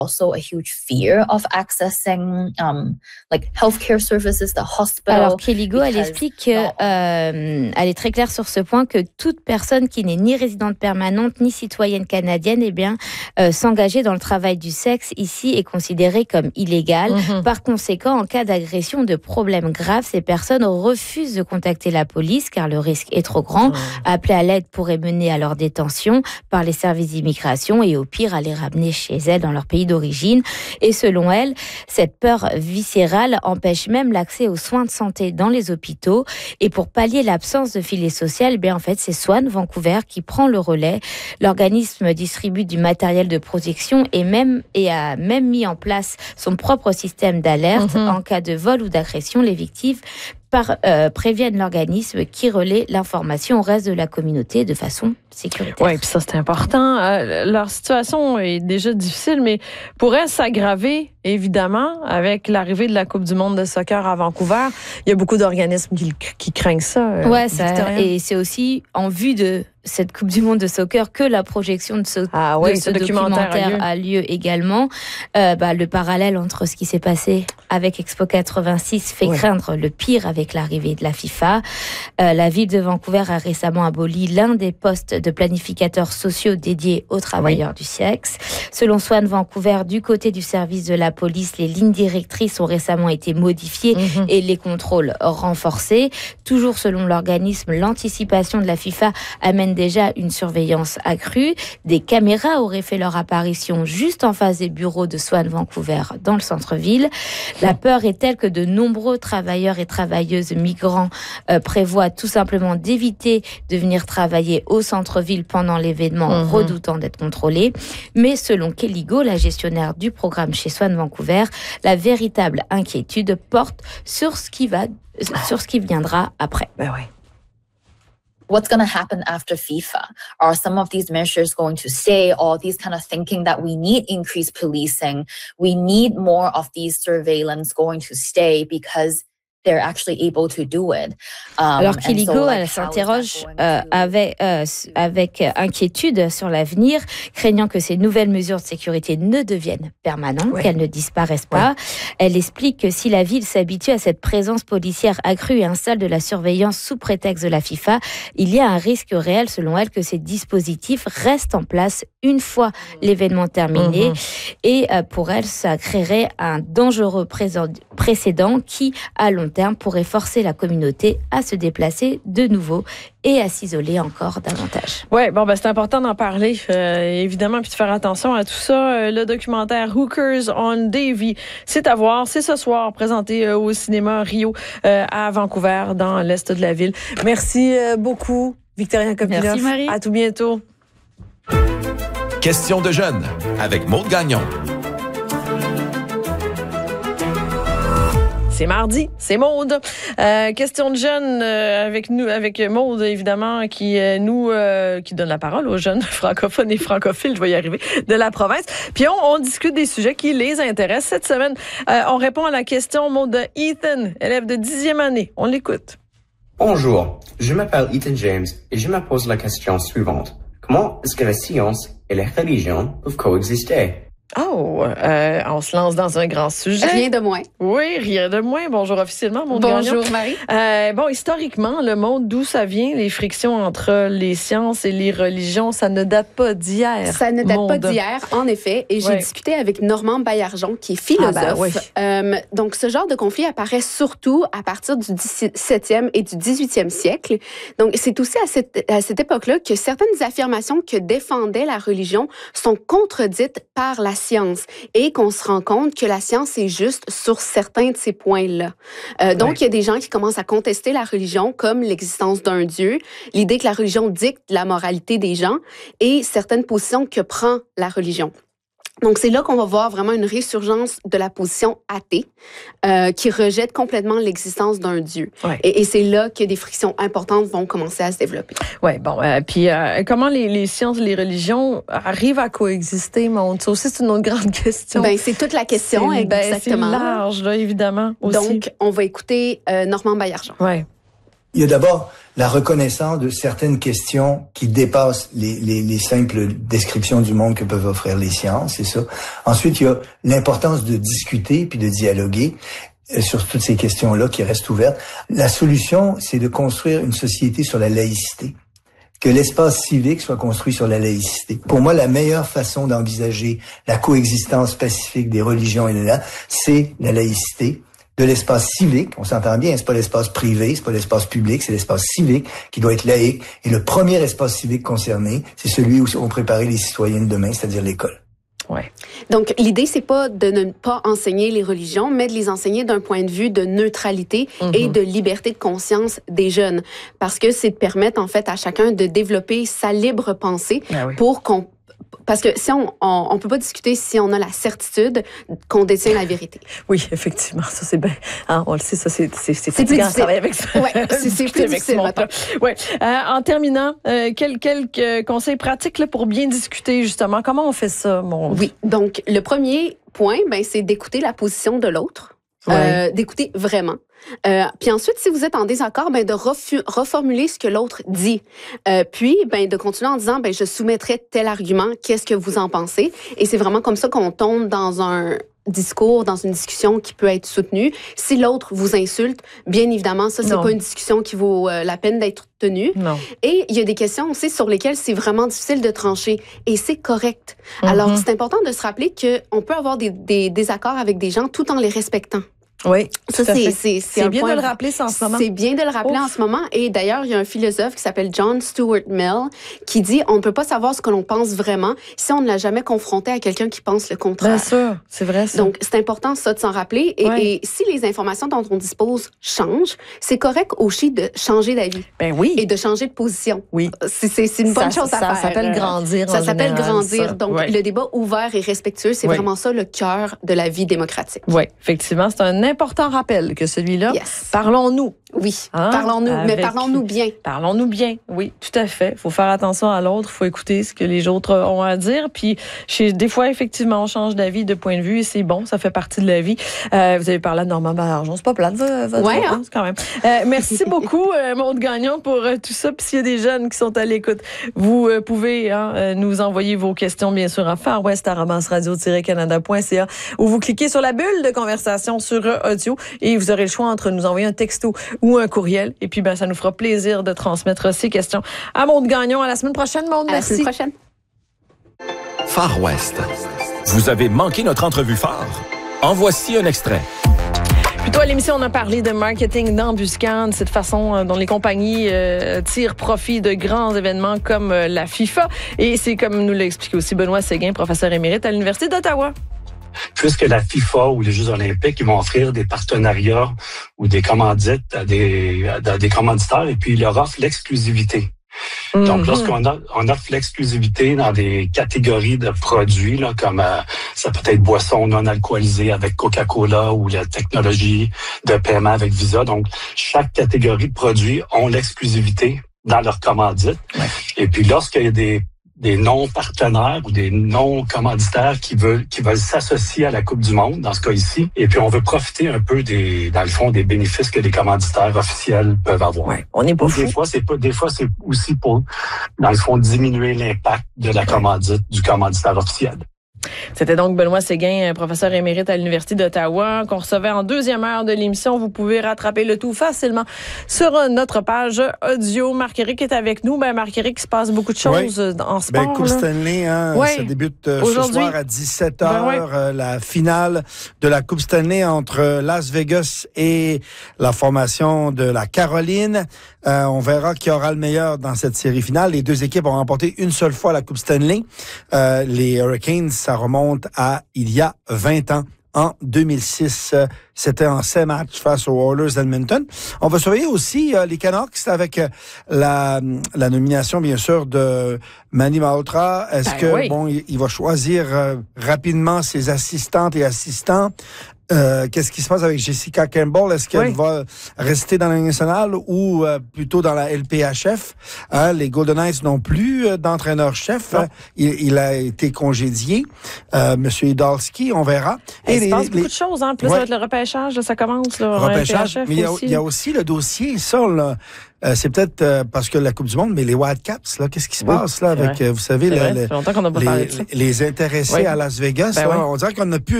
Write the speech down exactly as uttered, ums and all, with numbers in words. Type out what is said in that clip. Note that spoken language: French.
also a huge fear of accessing um, like healthcare services, the hospital. Alors Kelly Go, elle explique que euh, elle est très claire sur ce point, que toute personne qui n'est ni résidente permanente ni citoyenne canadienne, eh bien euh, s'engager dans le travail du sexe ici est considéré comme illégal. Mm-hmm. Par conséquent, en cas d'agression, de problèmes graves, ces personnes refusent de contacter la police car le risque est trop grand. Mm. Appeler à l'aide pourrait mener à leur détention par les services d'immigration et au pire à les ramener chez elles dans leur pays d'origine. Et selon elle, cette peur viscérale empêche même l'accès aux soins de santé dans les hôpitaux. Et pour pallier l'absence de filet social, bien en fait, c'est Swan Vancouver qui prend le relais. L'organisme distribue du matériel de protection et même et a même mis en place son propre système d'alerte. Mm-hmm. En cas de vol ou d'agression. Les victimes Par, euh, préviennent l'organisme qui relaie l'information au reste de la communauté de façon sécuritaire. Oui, puis ça, c'est important. Euh, leur situation est déjà difficile, mais pourrait s'aggraver, évidemment, avec l'arrivée de la Coupe du monde de soccer à Vancouver. Il y a beaucoup d'organismes qui, qui craignent ça. Euh, ouais, ça, et c'est aussi en vue de cette Coupe du monde de soccer que la projection de ce, ah oui, de ce, ce documentaire, documentaire a, lieu. a lieu également. Euh, bah, le parallèle entre ce qui s'est passé avec Expo quatre-vingt-six fait ouais. craindre le pire avec l'arrivée de la FIFA. Euh, la ville de Vancouver a récemment aboli l'un des postes de planificateurs sociaux dédiés aux travailleurs oui. du sexe. Selon Swan Vancouver, du côté du service de la police, les lignes directrices ont récemment été modifiées mm-hmm. et les contrôles renforcés. Toujours selon l'organisme, l'anticipation de la FIFA amène déjà une surveillance accrue. Des caméras auraient fait leur apparition juste en face des bureaux de Swan Vancouver dans le centre-ville. La peur est telle que de nombreux travailleurs et travailleuses migrants euh, prévoient tout simplement d'éviter de venir travailler au centre-ville pendant l'événement, mmh. redoutant d'être contrôlés. Mais selon Kelly Go, la gestionnaire du programme chez Swan Vancouver, la véritable inquiétude porte sur ce qui va, sur ce qui viendra après. Ben oui. What's going to happen after FIFA? Are some of these measures going to stay? All these kind of thinking that we need increased policing, we need more of these surveillance going to stay because they're actually able to do it. Um, Alors Kelly Go, so, like, elle s'interroge euh, avec, euh, avec inquiétude sur l'avenir, craignant que ces nouvelles mesures de sécurité ne deviennent permanentes, oui. qu'elles ne disparaissent pas. Oui. Elle explique que si la ville s'habitue à cette présence policière accrue et installe de la surveillance sous prétexte de la FIFA, il y a un risque réel, selon elle, que ces dispositifs restent en place une fois l'événement terminé. Mmh. Et euh, pour elle, ça créerait un dangereux précédent qui, à long terme, pourrait forcer la communauté à se déplacer de nouveau et à s'isoler encore davantage. Oui, bon, ben c'est important d'en parler, euh, évidemment, puis de faire attention à tout ça. Euh, le documentaire Hookers on Davie, c'est à voir, c'est ce soir, présenté euh, au cinéma Rio euh, à Vancouver, dans l'est de la ville. Merci euh, beaucoup, Victoria Kopylov. Merci, Marie. À tout bientôt. Question de jeunes avec Maude Gagnon. C'est mardi, c'est Maude. Euh, question de jeunes euh, avec nous, avec Maude évidemment, qui euh, nous, euh, qui donne la parole aux jeunes francophones et francophiles, je vais y arriver, de la province. Puis on, on discute des sujets qui les intéressent. Cette semaine, euh, on répond à la question Maude de Ethan, élève de dixième année. On l'écoute. Bonjour, je m'appelle Ethan James et je me pose la question suivante. Comment est-ce que la science et la religion peuvent coexister? Oh, euh, on se lance dans un grand sujet. Rien de moins. Oui, rien de moins. Bonjour officiellement, mon Bonjour, Marie. Euh, bon, historiquement, le monde, d'où ça vient, les frictions entre les sciences et les religions, ça ne date pas d'hier. Ça ne date monde. pas d'hier, en effet. Et j'ai ouais. discuté avec Normand Baillargeon, qui est philosophe. Ah ben oui. euh, donc, ce genre de conflit apparaît surtout à partir du dix-septième et du dix-huitième siècle. Donc, c'est aussi à cette, à cette époque-là que certaines affirmations que défendait la religion sont contredites par la science et qu'on se rend compte que la science est juste sur certains de ces points-là. Euh, donc, ouais. il y a des gens qui commencent à contester la religion comme l'existence d'un Dieu, l'idée que la religion dicte la moralité des gens et certaines positions que prend la religion. Donc, c'est là qu'on va voir vraiment une résurgence de la position athée euh, qui rejette complètement l'existence d'un Dieu. Ouais. Et, et c'est là que des frictions importantes vont commencer à se développer. Oui, bon. Euh, puis, euh, comment les, les sciences et les religions arrivent à coexister, mon Ça aussi, c'est une autre grande question. Ben, c'est toute la question, c'est, exactement. Ben, c'est large, là, évidemment, aussi. Donc, on va écouter euh, Normand Baillargeon. Oui. Il y a d'abord la reconnaissance de certaines questions qui dépassent les, les, les simples descriptions du monde que peuvent offrir les sciences, c'est ça. Ensuite, il y a l'importance de discuter puis de dialoguer sur toutes ces questions-là qui restent ouvertes. La solution, c'est de construire une société sur la laïcité. Que l'espace civique soit construit sur la laïcité. Pour moi, la meilleure façon d'envisager la coexistence pacifique des religions et de là, c'est la laïcité. De l'espace civique, on s'entend bien, c'est pas l'espace privé, c'est pas l'espace public, c'est l'espace civique qui doit être laïque. Et le premier espace civique concerné, c'est celui où on préparer les citoyens de demain, c'est-à-dire l'école. Ouais. Donc, l'idée, c'est pas de ne pas enseigner les religions, mais de les enseigner d'un point de vue de neutralité mm-hmm. et de liberté de conscience des jeunes. Parce que c'est de permettre, en fait, à chacun de développer sa libre pensée ah oui. pour qu'on Parce que si on, on, on peut pas discuter si on a la certitude qu'on détient la vérité. Oui, effectivement, ça c'est bien. Hein, on le sait, ça c'est c'est c'est fatigant de travailler avec ça. Ouais, c'est, c'est plus difficile. Ouais. Euh, en terminant, euh, quel, quelques conseils pratiques là, pour bien discuter justement. Comment on fait ça, mon? Oui. Donc le premier point, ben c'est d'écouter la position de l'autre. Ouais. Euh, d'écouter vraiment. Euh, puis ensuite, si vous êtes en désaccord, ben de refu- reformuler ce que l'autre dit. Euh, puis, ben de continuer en disant, ben je soumettrai tel argument. Qu'est-ce que vous en pensez? Et c'est vraiment comme ça qu'on tombe dans un discours, dans une discussion qui peut être soutenue. Si l'autre vous insulte, bien évidemment, ça c'est non. pas une discussion qui vaut euh, la peine d'être tenue. Non. Et il y a des questions aussi sur lesquelles c'est vraiment difficile de trancher. Et c'est correct. Mm-hmm. Alors, c'est important de se rappeler qu'on peut avoir des, des désaccords avec des gens tout en les respectant. Oui, ça c'est c'est c'est, c'est bien point, de le rappeler ça en ce moment. C'est bien de le rappeler Ouf. en ce moment et d'ailleurs, il y a un philosophe qui s'appelle John Stuart Mill qui dit on ne peut pas savoir ce que l'on pense vraiment si on ne l'a jamais confronté à quelqu'un qui pense le contraire. Bien sûr, c'est vrai ça. Donc, c'est important ça de s'en rappeler et, ouais. et si les informations dont on dispose changent, c'est correct aussi de changer d'avis. Ben oui. Et de changer de position. Oui. C'est c'est, c'est une bonne ça, chose ça, à faire. Ça s'appelle grandir Ça en s'appelle général, grandir. Ça. Donc, ouais. le débat ouvert et respectueux, c'est ouais. vraiment ça le cœur de la vie démocratique. Oui, effectivement, c'est un important rappel que celui-là. Yes. Parlons-nous. Oui, hein? parlons-nous, Avec... mais parlons-nous bien. Parlons-nous bien, oui, tout à fait. Il faut faire attention à l'autre, il faut écouter ce que les autres ont à dire. Puis, chez, des fois, effectivement, on change d'avis, de point de vue, et c'est bon, ça fait partie de la vie. Euh, vous avez parlé de Normand Baillargeon, c'est pas plate, ça, votre ouais, hein? quand même. Euh, merci beaucoup, euh, Maude Gagnon, pour euh, tout ça. Puis s'il y a des jeunes qui sont à l'écoute, vous euh, pouvez hein, euh, nous envoyer vos questions, bien sûr, à farwest arobase radio tiret canada point c a ou vous cliquez sur la bulle de conversation sur euh, audio et vous aurez le choix entre nous envoyer un texto ou un courriel. Et puis, ben, ça nous fera plaisir de transmettre ces questions à Maude Gagnon. À la semaine prochaine, Maude. À merci. la semaine prochaine. Far West. Vous avez manqué notre entrevue phare? En voici un extrait. Plutôt à l'émission, on a parlé de marketing d'embuscade, cette façon dont les compagnies euh, tirent profit de grands événements comme euh, la FIFA. Et c'est comme nous l'a expliqué aussi Benoît Séguin, professeur émérite à l'Université d'Ottawa. Puisque la FIFA ou les Jeux olympiques, ils vont offrir des partenariats ou des commandites à des, à des commanditaires et puis ils leur offrent l'exclusivité. Mm-hmm. Donc, lorsqu'on a, on offre l'exclusivité dans des catégories de produits, là, comme euh, ça peut être boissons non alcoolisées avec Coca-Cola ou la technologie de paiement avec Visa. Donc, chaque catégorie de produits ont l'exclusivité dans leur commandite. Ouais. Et puis, lorsqu'il y a des des non-partenaires ou des non-commanditaires qui veulent qui veulent s'associer à la Coupe du Monde, dans ce cas ici. Et puis, on veut profiter un peu des, dans le fond, des bénéfices que les commanditaires officiels peuvent avoir. Ouais, on n'est pas fou. Des fois, c'est pas, des fois, c'est aussi pour, dans le fond, diminuer l'impact de la commandite du commanditaire officiel. C'était donc Benoît Séguin, professeur émérite à l'Université d'Ottawa, qu'on recevait en deuxième heure de l'émission. Vous pouvez rattraper le tout facilement sur notre page audio. Marc-Éric est avec nous. Ben, Marc-Éric, il se passe beaucoup de choses oui. en sport. Ben, Coupe là. Stanley, hein, oui. ça débute euh, ce soir à dix-sept heures, ben, oui. euh, la finale de la Coupe Stanley entre Las Vegas et la formation de la Caroline. Euh, on verra qui aura le meilleur dans cette série finale. Les deux équipes ont remporté une seule fois la Coupe Stanley. Euh, les Hurricanes, ça remonte à il y a vingt ans. En deux mille six, euh, c'était en sept matchs face aux Oilers d'Edmonton. On va surveiller aussi euh, les Canucks avec euh, la, la nomination, bien sûr, de Manny Malhotra. Est-ce ben que oui. bon, il, il va choisir euh, rapidement ses assistantes et assistants? Euh, qu'est-ce qui se passe avec Jessica Campbell? Est-ce qu'elle oui. va rester dans la Ligue nationale ou euh, plutôt dans la L P H F? Hein, les Golden Knights n'ont plus euh, d'entraîneur-chef. Euh, il, il a été congédié. Euh, Monsieur Idalski, on verra. Et, Et il les, se passe les, beaucoup de choses. Hein. Plus ouais. avec le repêchage, là, ça commence. Là, repêchage. L P H F Mais il y, a, aussi. il y a aussi le dossier, ça, là. Euh, c'est peut-être euh, parce que la Coupe du Monde, mais les Wildcats, là, qu'est-ce qui se oui, passe là avec, euh, vous savez, le, le, ça fait longtemps qu'on n'a pas les, parlé de ça. les intéressés oui. à Las Vegas? Ben là, oui. On dirait qu'on n'a plus